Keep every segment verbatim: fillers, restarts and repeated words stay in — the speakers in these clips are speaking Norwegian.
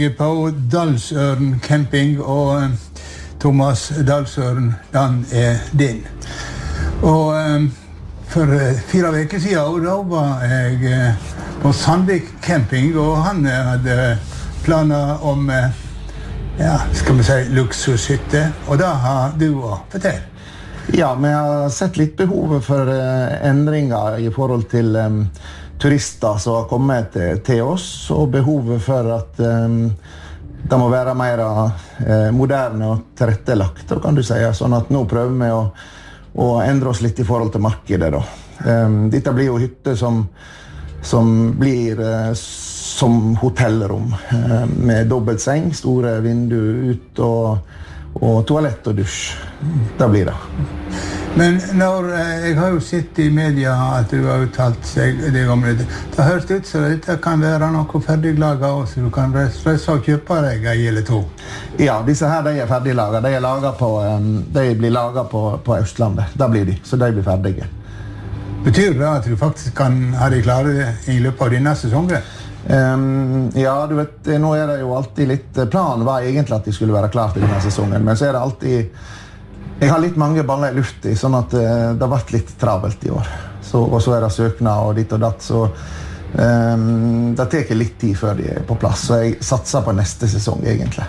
På Dalsøren camping, og Thomas Dalsøren, den er din. Og for fire veker siden, da var jeg på Sandvik camping, og han hadde planer om, ja, skal vi si, luksushytte, og da har du å fortelle. Ja, vi har sett litt behovet for endringer i forhold til um, turister som har kommet til, til oss, og behovet for at um, det må være mer uh, moderne og tilrettelagt, kan du si. Sånn at nå prøver vi å, å endre oss litt i forhold til markedet. Da. Um, dette blir jo hytter som, som blir uh, som hotellrom, uh, med dobbelt seng, store vinduer ut og, og toalett og dusj. Det blir det. Men når, jeg har jo sett i media at du har uttalt seg det om det. Det høres ut så det kan være noe ferdiglaget også, så du kan reise og kjøpe deg en eller to. Ja, disse her de er ferdiglaget. De, er laget på, de blir laget på, på Østlandet. Da blir de, så de blir ferdige. Betyr det at du faktisk kan ha de klare i løpet av denne sesongen? Um, ja, du vet, nå er det jo alltid litt, planen var egentlig at de skulle være klare til denne sesongen, men så er det alltid, jeg har litt mange baller i luft i, sånn at uh, det har vært litt travelt i år. Så, og så er det søknad og ditt og datt, så um, det tar litt tid før de er på plass, så jeg satser på neste sesong egentlig.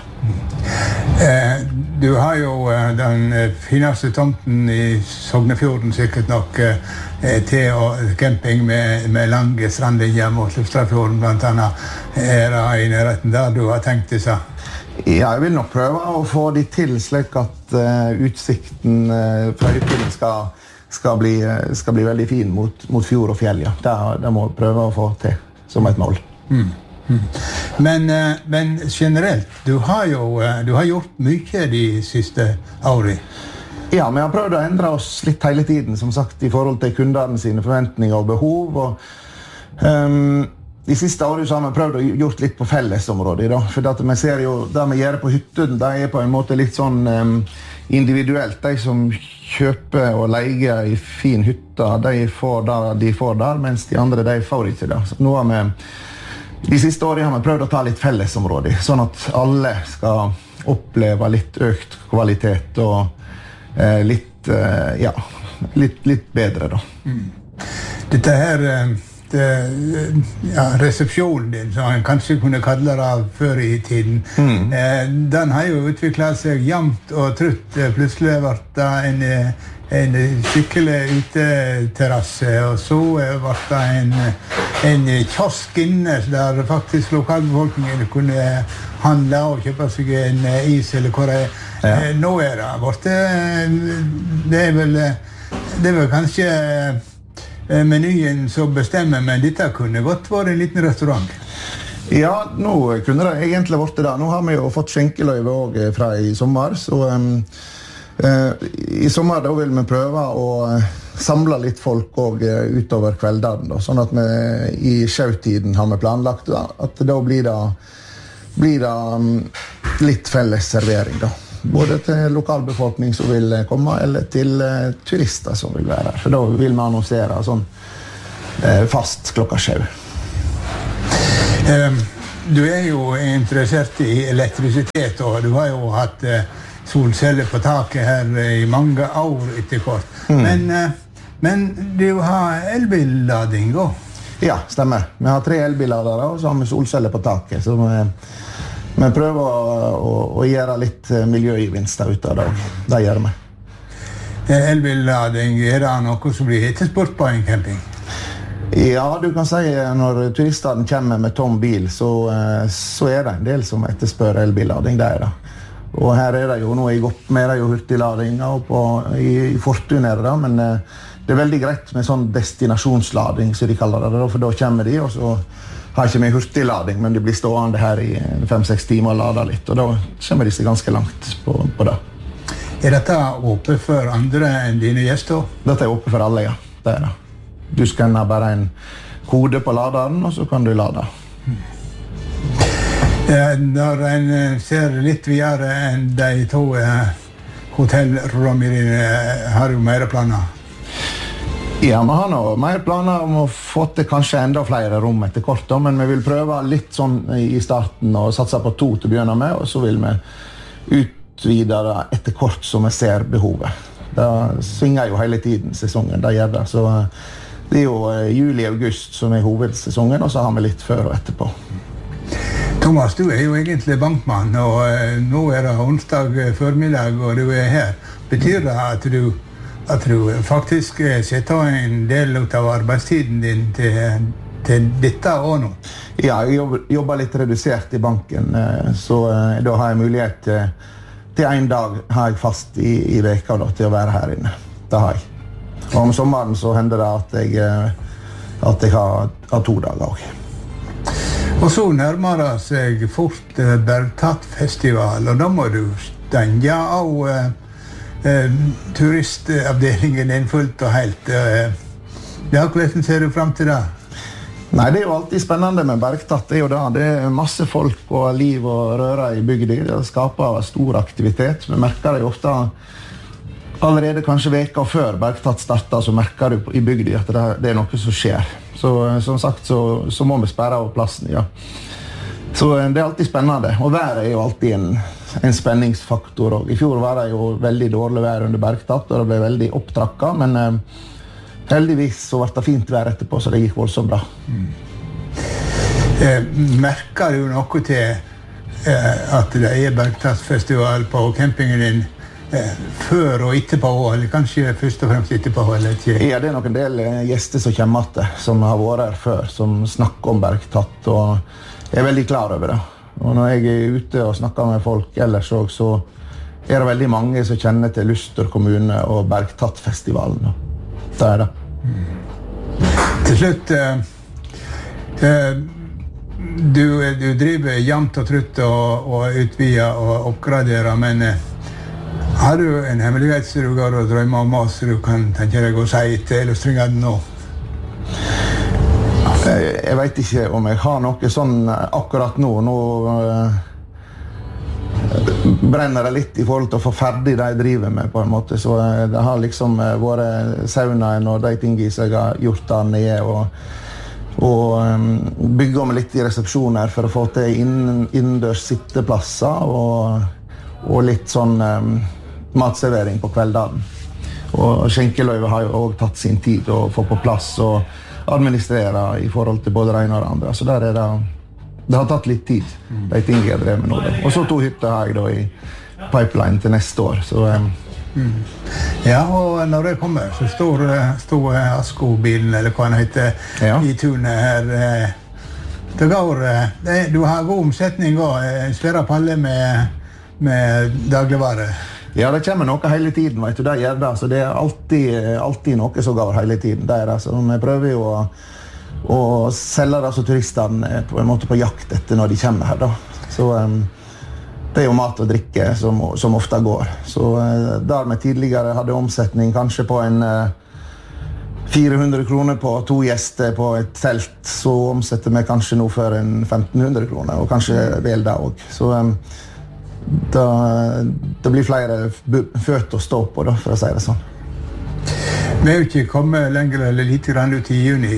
Eh, du har jo eh, den fineste tomten i Sognefjorden, sikkert nok eh, til og camping med, med lange strandlinjer mot Lufstrafjorden, blant annet. Er det i nærheten der du har tenkt det seg? Ja, jeg vil nok prøve å få de til slik at uh, utsikten uh, fra hytten skal, skal, bli, uh, skal bli veldig fin mot, mot fjord og fjell. Ja. Det, det må jeg prøve å få til som et mål. Mm. Mm. Men, uh, men generelt, du har jo uh, du har gjort mye de siste årene. Ja, vi har prøvd å endre oss litt hele tiden, som sagt, i forhold til kundene sine forventninger og behov. Og, um, De siste årene har vi prøvd å gjort litt på fellesområdet da, for at vi ser jo, det vi gjør på hytten, det er på en måte litt sånn um, individuelt. De som kjøper og leier i fin hytte, de får det de får der, mens de andre, de får ikke det. Så nå har vi, de siste årene har vi prøvd å ta litt fellesområde, sånn at alle skal oppleve litt økt kvalitet og uh, litt, uh, ja, litt, litt bedre da. Mm. Dette her... Uh... Ja, resepsjonen din, som han kanskje kunne kalle det før i tiden, mm. eh, den har jo utviklet seg jevnt og trutt. Plutselig ble det en, en skikkelig uteterrasse, og så ble det en, en kiosk inne, der faktisk lokalbefolkningen kunne handle og kjøpe seg en is eller hva det er. Ja. Eh, nå er det borte. Det er vel, det er vel kanskje menyen som bestemmer, men dette kunne godt være en liten restaurant. Ja, nå kunne det egentlig vært det da. Nå har vi jo fått skjenkeløyve også fra i sommer, så um, uh, i sommer da vil vi prøve å samle litt folk også utover kveldene, da, sånn at vi i sjøtiden har vi planlagt da, at da blir det, blir det um, litt felles servering da. Både til lokalbefolkning som vil komme, eller til uh, turister som vil være her. For da vil vi annonsere sånn uh, fast klokka sju. Um, du er jo interessert i elektrisitet, og du har jo hatt uh, solceller på taket her i mange år etter kort. Mm. Men, uh, men du har elbillading også? Ja, stemmer. Vi har tre elbilladere, og så har vi solceller på taket, så vi Men prøver å, å, å gjøre litt miljøgevinster ut av det. Det gjør vi. Elbillading, er det noe som blir etterspurt på en camping? Ja, du kan si når turistene kommer med tom bil, så, så er det en del som etterspør elbillading. Det er det. Og her er det jo noe i godt med det jo hurtiglading og på, i, i Fortun er det da, men det er veldig greit med sånn destinasjonslading, som de kaller det, for da kommer de, og så har ikke med hurtiglading, men de blir stående her i fem-seks timer og lader litt, og da kommer de seg ganske langt på, på det. Er dette åpent for andre enn dine gjester? Dette er åpent for alle, ja. Det er det. Du skanner bare en kode på laderen, og så kan du lade. Når en ser litt videre enn de to hotellrommene dine, har du mer planer? Ja, vi har nå mer planer om å få til kanskje enda flere rom etter kort, da, men vi vil prøve litt sånn i starten og satse på to til å begynne med, og så vil vi utvide det etter kort som vi ser behovet. Det svinger jo hele tiden sesongen, det gjør det. Så det er jo juli-august som er hovedsesongen, og så har vi litt før og etterpå. Thomas, du er jo egentlig bankmann, og nå er det onsdag formiddag, og du er her. Betyr det at du at du faktisk setter en del av arbeidstiden din til, til dette og nå? Ja, jeg jobber, jobber litt redusert i banken, så da har jeg mulighet til, til en dag har jeg fast i, i veka da, til å være her inne. Det har jeg. Og om sommeren så hender det at jeg, at jeg har, har to dager også. Og så nærmer det seg fort Bergtatt-festival, og da må du stenge av eh, turistavdelingen din fullt og helt. Eh, ja, hvordan ser du frem til det? Nei, det er jo alltid spennende med Bergtatt. Det er jo det. Det er masse folk og liv og røre i bygda. Det skaper stor aktivitet. Vi merker det jo ofte allerede kanskje veka før Bergtatt starter, så merker du i bygda at det, det er noe som skjer. Så som sagt så, så må vi sperre av plassen, ja. Så det er alltid spennende. Og været er jo alltid en, en spenningsfaktor. Og i fjor var det jo veldig dårlig vær under Bergtatt, og det ble veldig opptrakket, men eh, heldigvis så ble det fint vær etterpå, så det gikk voldsomt bra. Mm. Eh, merker du noe til eh, at det er Bergtatt-festival på campingen din eh, før og etterpå, eller kanskje først og fremst etterpå, eller ikke? Ja, det er nok en del gjester som kommer til, som har vært her før, som snakker om Bergtatt, og jeg er veldig klar over det. Og når jeg er ute og snakker med folk ellers også, så er det veldig mange som kjenner til Luster kommune og Bergtatt-festivalen. Det er det. Mm. Til slutt, eh, eh, du, du driver jevnt og trutt og, og utvider og oppgraderer, men eh, har du en hemmelighet som du går og drømmer om oss, så du kan tenke deg å si til illustreringen nå? Jeg, jeg vet ikke om jeg har noe sånn akkurat nå. Nå uh, brenner det litt i forhold til å få ferdig det jeg driver med, på en måte. Så uh, det har liksom uh, vært saunaen og de tingene som jeg har gjort der nede, og, og um, bygge om litt i resepsjoner for å få til inn, innendørs sitteplasser, og, og litt sånn um, matservering på kveldene. Og skjenkeløyve har jo også tatt sin tid å få på plass og administrere i forhold til både det ene og det andre. Så der er det, det har tatt litt tid, de tingene jeg drev med nå. Og så to hytter har jeg da i pipeline til neste år. Så, um. mm. Ja, og når det kommer, så står, står Asko-bilen, eller hva den heter, ja, i tunet her. Det går, det, du har god omsetning og en svære palle med, med dagligvarer. Ja, det kommer noe hele tiden, vet du, det gjør det. Så det er alltid, alltid noe som går hele tiden. Det er det. Så vi prøver jo å, å selge det som turistene på en måte på jakt etter når de kommer her, da. Så um, det er jo mat og drikke som, som ofte går. Så uh, der vi tidligere hadde omsetning kanskje på en uh, fire hundre kroner på to gjester på et telt, så omsetter vi kanskje nå for en femten hundre kroner, og kanskje vel det også. Så um, Da, det blir flere føtter å stå på, da, for å si det sånn. Vi er jo ikke kommet lenger eller litt grann ut i juni.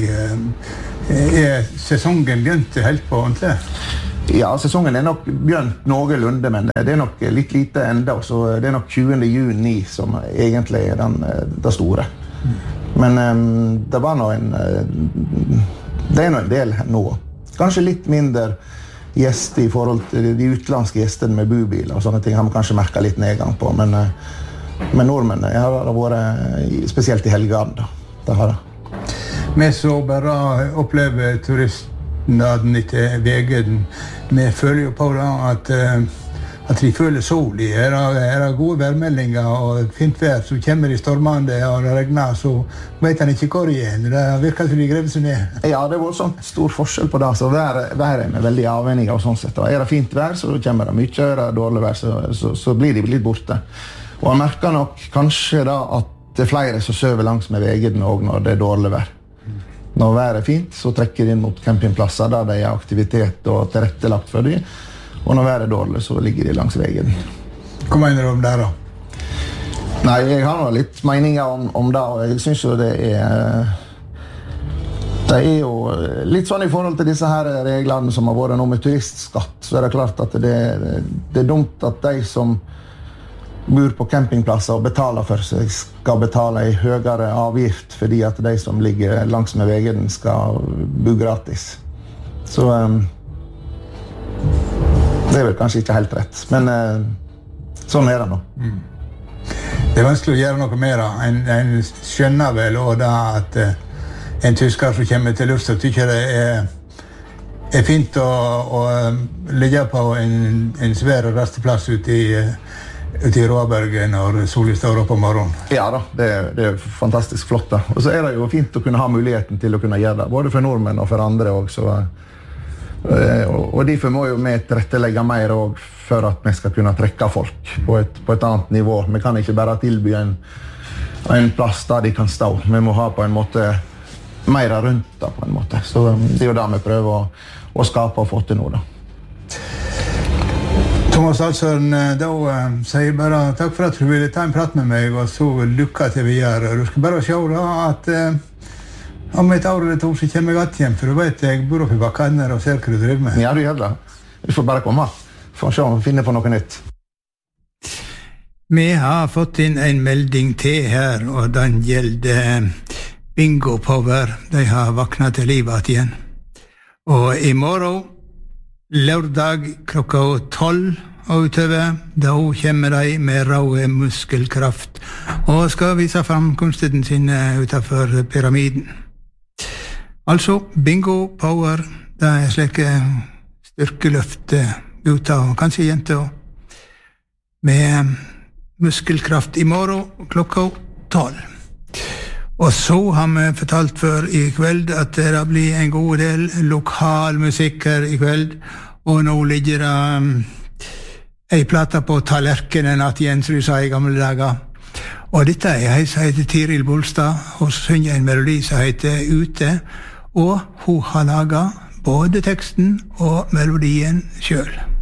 Er sesongen begynt helt på ordentlig? Ja, sesongen er nok begynt noenlunde, men det er nok litt lite enda, så det er nok tjuende juni som egentlig er den, det store. Men um, det var nå en det er nå en del nå. Kanskje litt mindre gjester i forhold til de utlandske gjestene med bubiler og sånne ting har man kanskje merket litt nedgang på, men, men nordmenn har det vært spesielt i helgene da. Det har det. Vi så bare opplever turistnaden etter vegen. Vi føler jo på da at, at de føler sol i. Er det, er det gode værmeldinger og fint vær, så kommer de stormende og det regner, så vet han ikke hvor igjen. Det virker som de grever seg ned. Ja, det var sånn stor forskjell på det. Så været, været er veldig avhengig av sånn sett. Er det fint vær, så kommer det mye. Er det dårlig vær, så, så, så blir de litt borte. Og jeg merker nok kanskje da at det er flere som søver langs med vegen også når det er dårlig vær. Når været er fint, så trekker de inn mot campingplasser der det er aktivitet og tilrettelagt for dem. Og når været er dårlig, så ligger de langs vegen. Hva mener du om det da? Nei, jeg har nå litt meninger om, om det, og jeg synes jo det er det er jo litt sånn i forhold til disse her reglene som har vært nå med turistskatt, så er det klart at det, det er dumt at de som bor på campingplasser og betaler for seg skal betale en høyere avgift fordi at de som ligger langs med veien skal bo gratis. Så um, det er vel kanskje ikke helt rett, men uh, sånn er det nå. Mm. Det er vanskelig å gjøre noe mer. En, en skjønner vel også da at uh, en tysker som kommer til Luster tykker det er, er fint å, å ligge på en, en svær rasteplass ute i, ute i Råberget når solen står opp om morgenen. Ja da, det er, det er fantastisk flott da. Og så er det jo fint å kunne ha muligheten til å kunne gjøre det, både for nordmenn og for andre også. Og, og derfor må jo vi tilrettelegge mer også for at vi skal kunne trekke folk på et, på et annet nivå. Vi kan ikke bare tilby en, en plass der de kan stå. Vi må ha på en måte mer rundt da, på en måte. Så det er jo det vi prøver å, å skape og få til nå da. Thomas Alsøren, da uh, sier jeg bare takk for at du ville ta en prat med meg, og så lykke til videre. Du skal bare se da at uh, om et år eller to så kommer jeg alt hjem, for du vet jeg bor oppe i Bakkaner og ser hva du driver med. Ja, du gjør det. Du får bare komme. Får se om vi finner på noe nytt. Vi har fått inn en melding til her, og den gjelder Bingo Power. De har vaknet til livet igjen. Og i morgen, lørdag klokka tolv og utover, da kommer de med rå muskelkraft og skal vise frem kunsten sin utenfor pyramiden. Altså, Bingo Power, det er slike styrkeløft gutter og kanskje jenter med muskelkraft i morgen klokka tolv. Og så har vi fortalt før i kveld at det blir en god del lokal musikk her i kveld, og nå ligger det um, ei plate på tallerkenen at Jens Rud sa i gamle dager. Og dette er ei som heter Tiril Bolstad, og synger en melodi som heter Ute, og hun har laget både teksten og melodien selv.